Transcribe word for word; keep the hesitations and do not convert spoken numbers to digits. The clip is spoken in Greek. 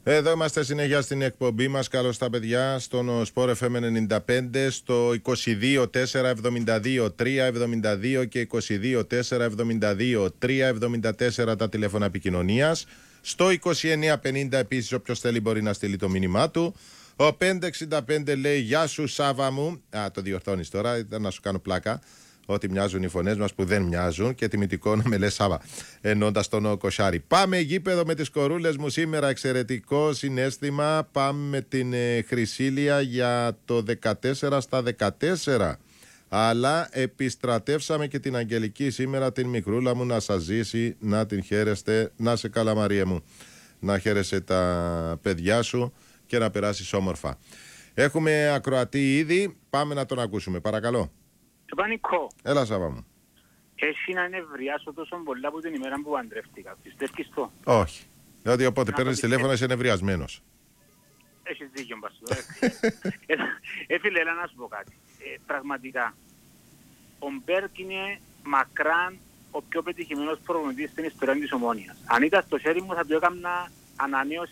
Εδώ είμαστε συνέχεια στην εκπομπή μας. Καλώς τα παιδιά στον Sport εφ εμ ενενήντα πέντε στο είκοσι δύο τέσσερα εβδομήντα δύο τρία εβδομήντα δύο και είκοσι δύο τέσσερα εβδομήντα δύο τρία εβδομήντα τέσσερα τα τηλέφωνα επικοινωνίας. Στο είκοσι εννέα πενήντα επίσης όποιος θέλει μπορεί να στείλει το μήνυμά του. Ο πεντακόσια εξήντα πέντε λέει «Γεια σου Σάβα μου». Α, το διορθώνεις τώρα, ήταν να σου κάνω πλάκα. Ότι μοιάζουν οι φωνές μας που δεν μοιάζουν και τιμητικό να με λες Σάβα, εννοώντας τον Κοσάρη. Πάμε γήπεδο με τις κορούλες μου σήμερα, εξαιρετικό συναίσθημα. Πάμε με την ε, Χρυσήλια για το δεκατέσσερα στα δεκατέσσερα. Αλλά επιστρατεύσαμε και την Αγγελική σήμερα, την μικρούλα μου, να σας ζήσει, να την χαίρεστε. Να σε καλά Μαρία μου, να χαίρεσαι τα παιδιά σου και να περάσεις όμορφα. Έχουμε ακροατή ήδη, πάμε να τον ακούσουμε, παρακαλώ. Πανικό. Έλα Σάβα μου. Έχει να νευριάσω τόσο πολλά από την ημέρα που παντρεύτηκα. Πιστεύεις το? Όχι. Δηλαδή οπότε παίρνεις τηλέφωνο, είσαι νευριασμένος. Έχεις δίκιο μπαστό. Ε, φίλε, έλα να σου πω κάτι. Ε, πραγματικά, ο Μπέρκ είναι μακράν ο πιο πετυχημένος προπονητής στην ιστορία της Ομόνοιας. Αν ήταν στο χέρι μου θα του έκανα ανανέωση